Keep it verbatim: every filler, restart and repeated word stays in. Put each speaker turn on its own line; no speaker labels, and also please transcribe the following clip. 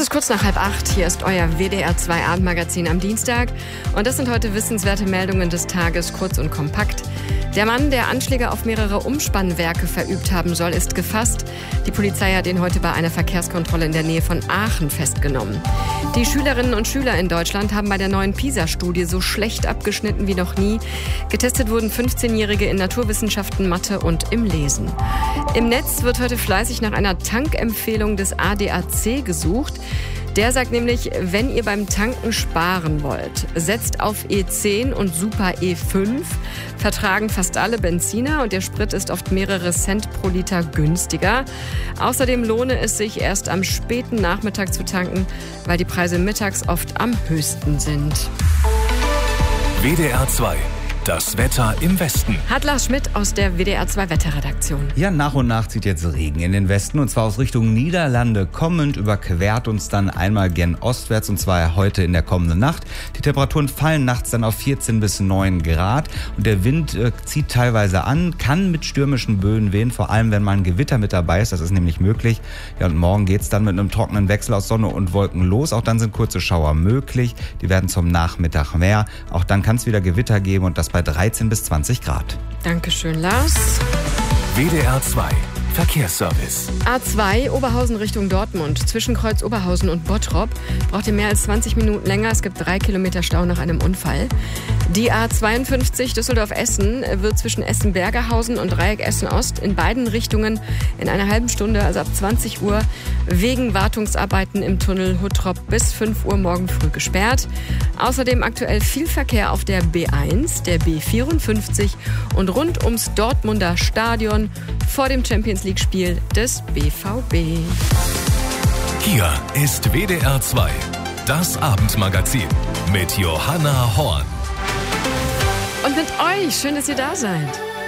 ist kurz nach halb acht. Hier ist euer W D R zwei Abendmagazin am Dienstag. Und das sind heute wissenswerte Meldungen des Tages, kurz und kompakt. Der Mann, der Anschläge auf mehrere Umspannwerke verübt haben soll, ist gefasst. Die Polizei hat ihn heute bei einer Verkehrskontrolle in der Nähe von Aachen festgenommen. Die Schülerinnen und Schüler in Deutschland haben bei der neuen PISA-Studie so schlecht abgeschnitten wie noch nie. Getestet wurden fünfzehnjährige in Naturwissenschaften, Mathe und im Lesen. Im Netz wird heute fleißig nach einer Tankempfehlung des A D A C gesucht. Der sagt nämlich, wenn ihr beim Tanken sparen wollt, setzt auf E zehn und Super E fünf. Vertragen fast alle Benziner und der Sprit ist oft mehrere Cent pro Liter günstiger. Außerdem lohne es sich erst am späten Nachmittag zu tanken, weil die Preise mittags oft am höchsten sind.
W D R zwei. Das Wetter im Westen.
Hat Lars Schmidt aus der W D R zwei Wetterredaktion.
Ja, nach und nach zieht jetzt Regen in den Westen und zwar aus Richtung Niederlande kommend, überquert uns dann einmal gen ostwärts und zwar heute in der kommenden Nacht. Die Temperaturen fallen nachts dann auf vierzehn bis neun Grad und der Wind äh, zieht teilweise an, kann mit stürmischen Böen wehen, vor allem wenn mal ein Gewitter mit dabei ist, das ist nämlich möglich. Ja, und morgen geht's dann mit einem trockenen Wechsel aus Sonne und Wolken los, auch dann sind kurze Schauer möglich, die werden zum Nachmittag mehr, auch dann kann es wieder Gewitter geben und das bei dreizehn bis zwanzig Grad.
Dankeschön, Lars.
W D R zwei Verkehrsservice.
A zwei Oberhausen Richtung Dortmund. Zwischen Kreuz Oberhausen und Bottrop braucht ihr mehr als zwanzig Minuten länger. Es gibt drei Kilometer Stau nach einem Unfall. Die A zweiundfünfzig Düsseldorf-Essen wird zwischen Essen-Bergerhausen und Dreieck Essen-Ost in beiden Richtungen in einer halben Stunde, also ab zwanzig Uhr, wegen Wartungsarbeiten im Tunnel Huttrop bis fünf Uhr morgen früh gesperrt. Außerdem aktuell viel Verkehr auf der B eins, der B vierundfünfzig und rund ums Dortmunder Stadion vor dem Champions League-Spiel des B V B.
Hier ist W D R zwei, das Abendmagazin mit Johanna Horn.
Und mit euch, schön, dass ihr da seid.